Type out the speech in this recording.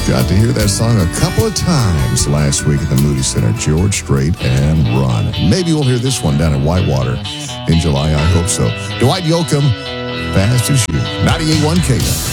Got to hear that song a couple of times last week at the Moody Center. George Strait and Run. Maybe we'll hear this one down in Whitewater in July. I hope so. Dwight Yoakam, Fast as You. 98.1 KDUN.